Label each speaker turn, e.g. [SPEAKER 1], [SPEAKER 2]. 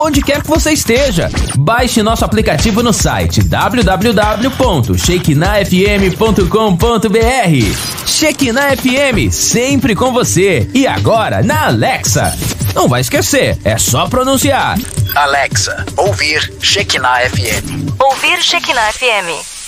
[SPEAKER 1] onde quer que você esteja. Baixe nosso aplicativo no site www.shekinah.fm.com.br. Shekinah FM, sempre com você. E agora na Alexa. Não vai esquecer, é só pronunciar.
[SPEAKER 2] Alexa, ouvir Shekinah FM.
[SPEAKER 3] Ouvir Shekinah FM.